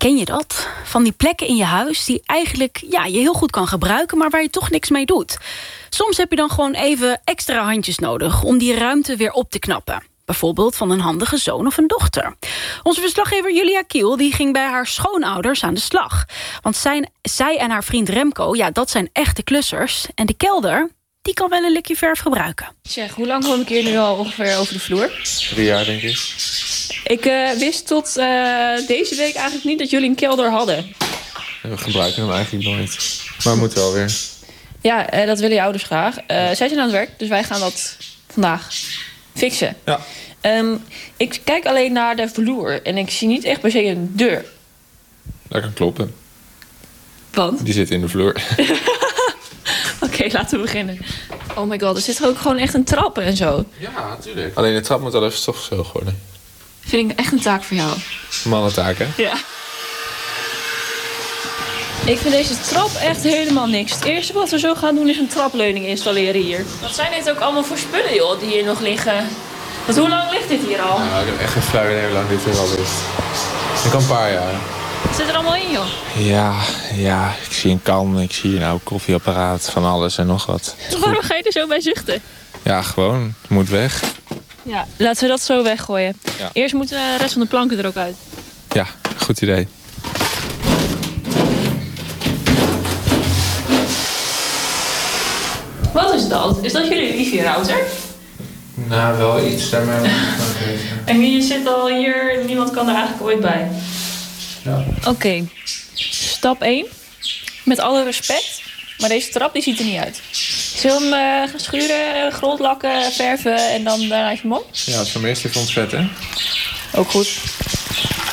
Ken je dat? Van die plekken in je huis die eigenlijk je heel goed kan gebruiken, maar waar je toch niks mee doet. Soms heb je dan gewoon even extra handjes nodig om die ruimte weer op te knappen. Bijvoorbeeld van een handige zoon of een dochter. Onze verslaggever Julia Kiel die ging bij haar schoonouders aan de slag. Want zij en haar vriend Remco, dat zijn echte klussers. En de kelder, die kan wel een likje verf gebruiken. Zeg, hoe lang woon ik hier nu al ongeveer over de vloer? 3 jaar, denk ik. Ik wist tot deze week eigenlijk niet dat jullie een kelder hadden. We gebruiken hem eigenlijk nooit. Maar moet wel weer. Ja, dat willen je ouders graag. Zij zijn aan het werk, dus wij gaan dat vandaag fixen. Ja. Ik kijk alleen naar de vloer en ik zie niet echt per se een deur. Dat kan kloppen. Want? Die zit in de vloer. Oké, laten we beginnen. Oh my god, er zit ook gewoon echt een trap en zo. Ja, natuurlijk. Alleen de trap moet al even stofgezogen worden. Vind ik echt een taak voor jou. Mannentaak, hè? Ja. Ik vind deze trap echt helemaal niks. Het eerste wat we zo gaan doen is een trapleuning installeren hier. Wat zijn dit ook allemaal voor spullen, joh, die hier nog liggen? Want hoe lang ligt dit hier al? Nou, ik heb echt geen flauw idee hoe lang dit er al is. Ik al een paar jaar. Wat zit er allemaal in, joh? Ja, ik zie een kan, ik zie een koffieapparaat, van alles en nog wat. Waarom ga je er zo bij zuchten? Ja, gewoon. Het moet weg. Ja, laten we dat zo weggooien. Ja. Eerst moeten de rest van de planken er ook uit. Ja, goed idee. Wat is dat? Is dat jullie wifi-router? Nou, wel iets daarmee. En je zit al hier, niemand kan er eigenlijk ooit bij. Ja. Oké, stap 1. Met alle respect, maar deze trap die ziet er niet uit. Zullen we hem gaan schuren, grondlakken, verven en dan daarna even mop? Ja, het is eerst even ontvetten. Ook goed.